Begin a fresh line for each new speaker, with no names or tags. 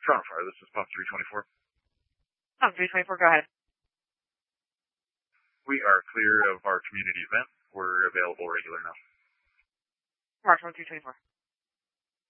Toronto Fire, this is Pop 324.
Pop 324, go ahead.
We are clear of our community event. We're available regular now.
Mark 324.